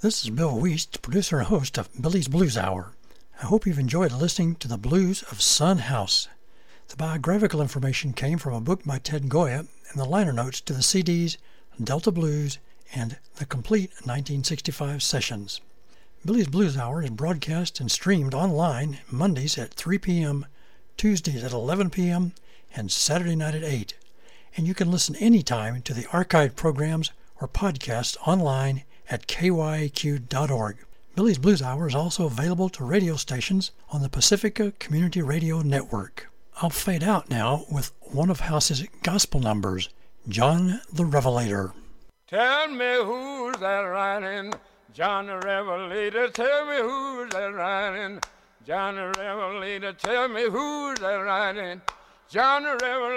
This is Bill Wiest, producer and host of Billy's Blues Hour. I hope you've enjoyed listening to the blues of Son House. The biographical information came from a book by Ted Goya and the liner notes to the CDs Delta Blues and The Complete 1965 Sessions. Billy's Blues Hour is broadcast and streamed online Mondays at 3 p.m., Tuesdays at 11 p.m., and Saturday night at 8. And you can listen anytime to the archived programs or podcasts online at kyaq.org. Billy's Blues Hour is also available to radio stations on the Pacifica Community Radio Network. I'll fade out now with one of House's gospel numbers, John the Revelator. Tell me who's that riding, John the Revelator. Tell me who's that riding, John the Revelator. Tell me who's that riding, John the Revelator.